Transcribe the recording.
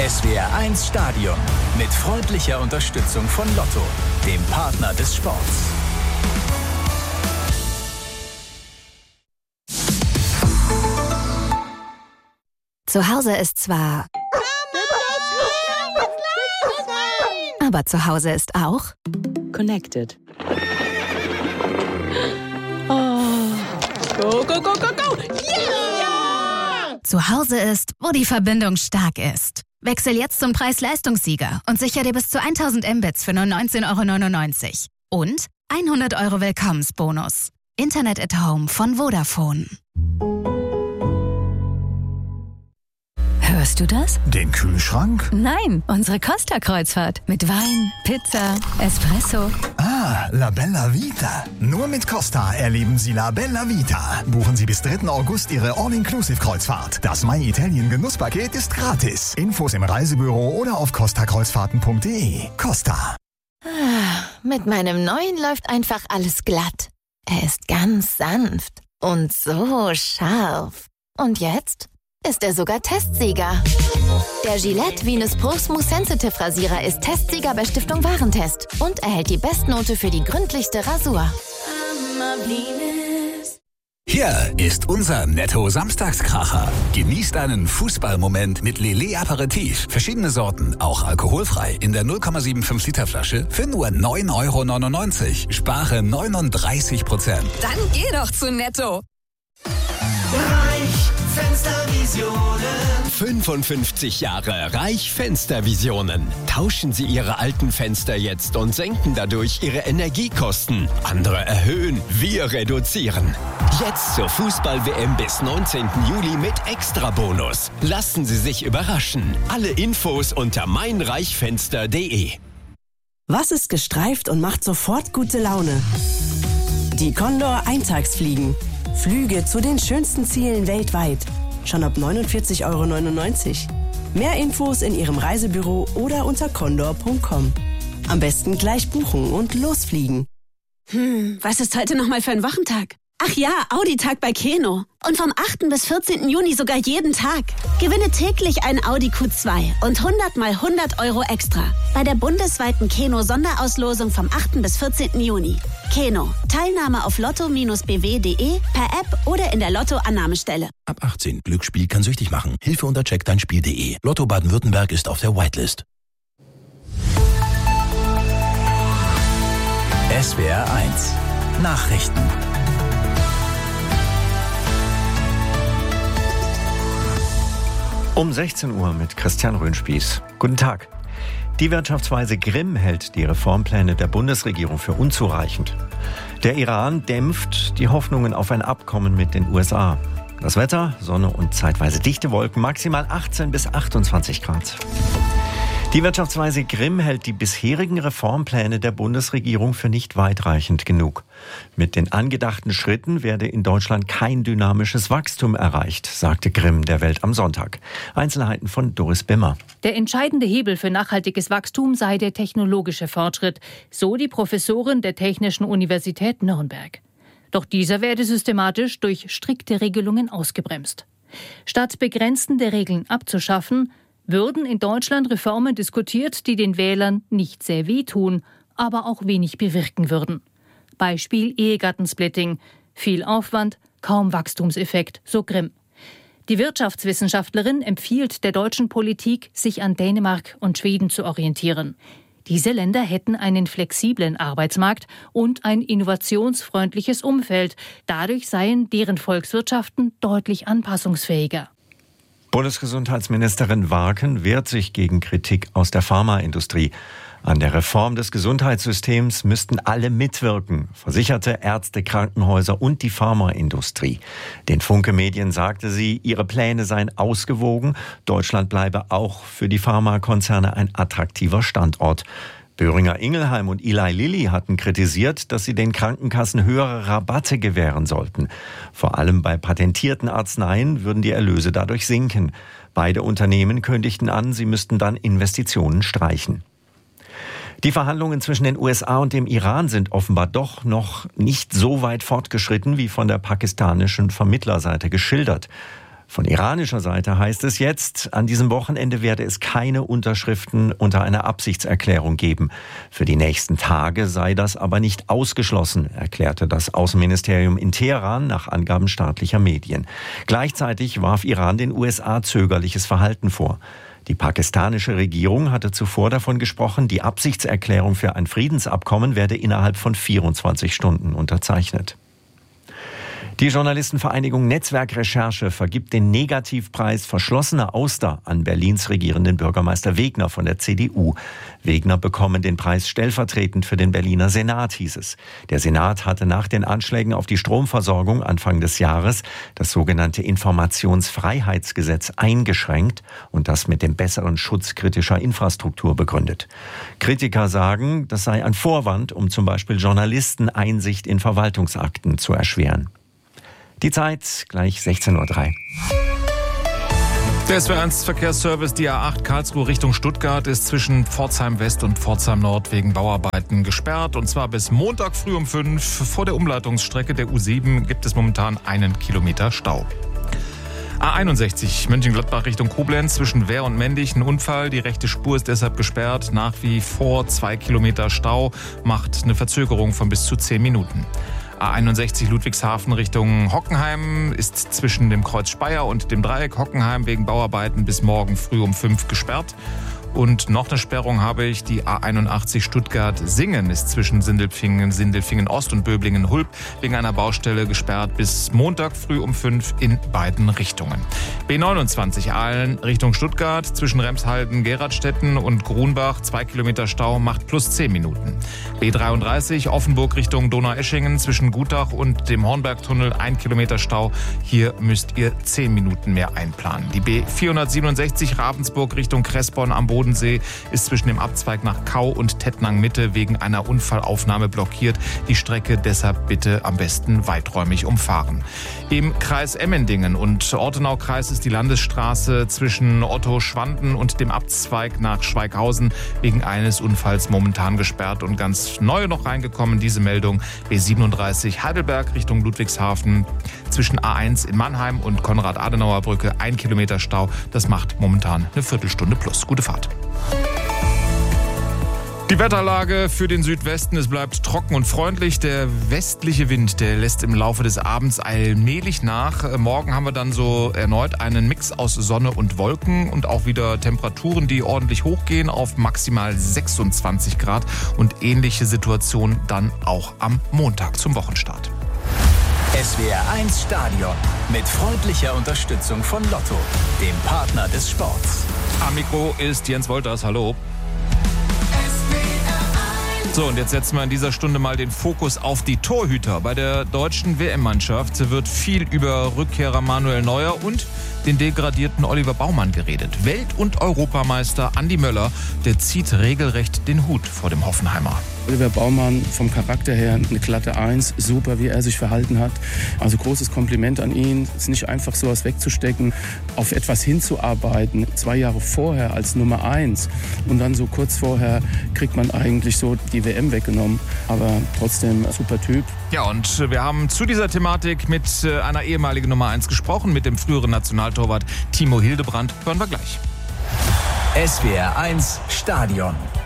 SWR1 Stadion mit freundlicher Unterstützung von Lotto, dem Partner des Sports. Zu Hause ist zwar... Aber zu Hause ist auch... Connected. Oh. Go, go, go, go, go! Yeah! Zu Hause ist, wo die Verbindung stark ist. Wechsel jetzt zum Preis-Leistungssieger und sichere dir bis zu 1000 Mbits für nur 19,99 € und 100 € Willkommensbonus. Internet at Home von Vodafone. Hörst du das? Den Kühlschrank? Nein, unsere Costa-Kreuzfahrt. Mit Wein, Pizza, Espresso. Ah, La Bella Vita. Nur mit Costa erleben Sie La Bella Vita. Buchen Sie bis 3. August Ihre All-Inclusive-Kreuzfahrt. Das My Italien Genusspaket ist gratis. Infos im Reisebüro oder auf costakreuzfahrten.de. Costa. Mit meinem neuen läuft einfach alles glatt. Er ist ganz sanft und so scharf. Und jetzt ist er sogar Testsieger. Der Gillette Venus Pro Smooth Sensitive Rasierer ist Testsieger bei Stiftung Warentest und erhält die Bestnote für die gründlichste Rasur. Hier ist unser Netto-Samstagskracher. Genießt einen Fußballmoment mit Lillet Aperitif. Verschiedene Sorten, auch alkoholfrei, in der 0,75 Liter Flasche für nur 9,99 €. Spare 39%. Dann geh doch zu Netto. Reich Fenstervisionen. 55 Jahre Reich Fenstervisionen. Tauschen Sie Ihre alten Fenster jetzt und senken dadurch Ihre Energiekosten. Andere erhöhen, wir reduzieren. Jetzt zur Fußball-WM bis 19. Juli mit Extrabonus. Lassen Sie sich überraschen. Alle Infos unter meinreichfenster.de. Was ist gestreift und macht sofort gute Laune? Die Condor Eintagsfliegen. Flüge zu den schönsten Zielen weltweit. Schon ab 49,99 €. Mehr Infos in Ihrem Reisebüro oder unter condor.com. Am besten gleich buchen und losfliegen. Was ist heute nochmal für ein Wochentag? Ach ja, Audi-Tag bei Keno. Und vom 8. bis 14. Juni sogar jeden Tag. Gewinne täglich ein Audi Q2 und 100 mal 100 € extra. Bei der bundesweiten Keno-Sonderauslosung vom 8. bis 14. Juni. Keno. Teilnahme auf lotto-bw.de, per App oder in der Lotto-Annahmestelle. Ab 18. Glücksspiel kann süchtig machen. Hilfe unter checkdeinspiel.de. Lotto Baden-Württemberg ist auf der Whitelist. SWR1 Nachrichten. Um 16 Uhr mit Christian Röhnspieß. Guten Tag. Die Wirtschaftsweise Grimm hält die Reformpläne der Bundesregierung für unzureichend. Der Iran dämpft die Hoffnungen auf ein Abkommen mit den USA. Das Wetter, Sonne und zeitweise dichte Wolken, maximal 18 bis 28 Grad. Die Wirtschaftsweise Grimm hält die bisherigen Reformpläne der Bundesregierung für nicht weitreichend genug. Mit den angedachten Schritten werde in Deutschland kein dynamisches Wachstum erreicht, sagte Grimm der Welt am Sonntag. Einzelheiten von Doris Bimmer. Der entscheidende Hebel für nachhaltiges Wachstum sei der technologische Fortschritt, so die Professorin der Technischen Universität Nürnberg. Doch dieser werde systematisch durch strikte Regelungen ausgebremst. Statt begrenzende Regeln abzuschaffen, würden in Deutschland Reformen diskutiert, die den Wählern nicht sehr wehtun, aber auch wenig bewirken würden. Beispiel Ehegattensplitting. Viel Aufwand, kaum Wachstumseffekt, so Grimm. Die Wirtschaftswissenschaftlerin empfiehlt der deutschen Politik, sich an Dänemark und Schweden zu orientieren. Diese Länder hätten einen flexiblen Arbeitsmarkt und ein innovationsfreundliches Umfeld. Dadurch seien deren Volkswirtschaften deutlich anpassungsfähiger. Bundesgesundheitsministerin Warken wehrt sich gegen Kritik aus der Pharmaindustrie. An der Reform des Gesundheitssystems müssten alle mitwirken, versicherte Ärzte, Krankenhäuser und die Pharmaindustrie. Den Funke-Medien sagte sie, ihre Pläne seien ausgewogen. Deutschland bleibe auch für die Pharmakonzerne ein attraktiver Standort. Boehringer Ingelheim und Eli Lilly hatten kritisiert, dass sie den Krankenkassen höhere Rabatte gewähren sollten. Vor allem bei patentierten Arzneien würden die Erlöse dadurch sinken. Beide Unternehmen kündigten an, sie müssten dann Investitionen streichen. Die Verhandlungen zwischen den USA und dem Iran sind offenbar doch noch nicht so weit fortgeschritten, wie von der pakistanischen Vermittlerseite geschildert. Von iranischer Seite heißt es jetzt, an diesem Wochenende werde es keine Unterschriften unter einer Absichtserklärung geben. Für die nächsten Tage sei das aber nicht ausgeschlossen, erklärte das Außenministerium in Teheran nach Angaben staatlicher Medien. Gleichzeitig warf Iran den USA zögerliches Verhalten vor. Die pakistanische Regierung hatte zuvor davon gesprochen, die Absichtserklärung für ein Friedensabkommen werde innerhalb von 24 Stunden unterzeichnet. Die Journalistenvereinigung Netzwerk-Recherche vergibt den Negativpreis Verschlossene Auster an Berlins regierenden Bürgermeister Wegner von der CDU. Wegner bekommen den Preis stellvertretend für den Berliner Senat, hieß es. Der Senat hatte nach den Anschlägen auf die Stromversorgung Anfang des Jahres das sogenannte Informationsfreiheitsgesetz eingeschränkt und das mit dem besseren Schutz kritischer Infrastruktur begründet. Kritiker sagen, das sei ein Vorwand, um zum Beispiel Journalisten Einsicht in Verwaltungsakten zu erschweren. Die Zeit gleich 16:03 Uhr. Der SW1 Verkehrsservice, die A8 Karlsruhe Richtung Stuttgart, ist zwischen Pforzheim West und Pforzheim Nord wegen Bauarbeiten gesperrt. Und zwar bis Montag früh um 5. Vor der Umleitungsstrecke der U7 gibt es momentan 1 Kilometer Stau. A61 Mönchengladbach Richtung Koblenz zwischen Wehr und Mendig ein Unfall. Die rechte Spur ist deshalb gesperrt. Nach wie vor 2 Kilometer Stau, macht eine Verzögerung von bis zu 10 Minuten. A61 Ludwigshafen Richtung Hockenheim ist zwischen dem Kreuz Speyer und dem Dreieck Hockenheim wegen Bauarbeiten bis morgen früh um 5 gesperrt. Und noch eine Sperrung habe ich, die A81 Stuttgart-Singen ist zwischen Sindelfingen Ost und Böblingen-Hulb wegen einer Baustelle gesperrt bis Montag früh um 5 in beiden Richtungen. B29 Aalen Richtung Stuttgart zwischen Remshalden, Geradstetten und Grunbach 2 Kilometer Stau, macht plus 10 Minuten. B33 Offenburg Richtung Donaueschingen zwischen Gutach und dem Hornbergtunnel 1 Kilometer Stau. Hier müsst ihr 10 Minuten mehr einplanen. Die B467 Ravensburg Richtung Kressborn am Bodensee ist zwischen dem Abzweig nach Kau und Tettnang Mitte wegen einer Unfallaufnahme blockiert. Die Strecke deshalb bitte am besten weiträumig umfahren. Im Kreis Emmendingen und Ortenau-Kreis ist die Landesstraße zwischen Otto-Schwanden und dem Abzweig nach Schweighausen wegen eines Unfalls momentan gesperrt. Und ganz neu noch reingekommen, diese Meldung, B37 Heidelberg Richtung Ludwigshafen zwischen A1 in Mannheim und Konrad-Adenauer-Brücke 1 Kilometer Stau. Das macht momentan eine Viertelstunde plus. Gute Fahrt. Die Wetterlage für den Südwesten, es bleibt trocken und freundlich. Der westliche Wind, der lässt im Laufe des Abends allmählich nach. Morgen haben wir dann so erneut einen Mix aus Sonne und Wolken und auch wieder Temperaturen, die ordentlich hochgehen auf maximal 26 Grad. Und ähnliche Situation dann auch am Montag zum Wochenstart. SWR1 Stadion mit freundlicher Unterstützung von Lotto, dem Partner des Sports. Am Mikro ist Jens Wolters, hallo. So, und jetzt setzen wir in dieser Stunde mal den Fokus auf die Torhüter. Bei der deutschen WM-Mannschaft wird viel über Rückkehrer Manuel Neuer und den degradierten Oliver Baumann geredet. Welt- und Europameister Andi Möller, der zieht regelrecht den Hut vor dem Hoffenheimer. Oliver Baumann vom Charakter her eine glatte 1, super wie er sich verhalten hat. Also großes Kompliment an ihn. Es ist nicht einfach sowas wegzustecken, auf etwas hinzuarbeiten. 2 Jahre vorher als Nummer 1 und dann so kurz vorher kriegt man eigentlich so die WM weggenommen. Aber trotzdem super Typ. Ja, und wir haben zu dieser Thematik mit einer ehemaligen Nummer 1 gesprochen, mit dem früheren Nationaltorwart Timo Hildebrand. Hören wir gleich. SWR1 Stadion.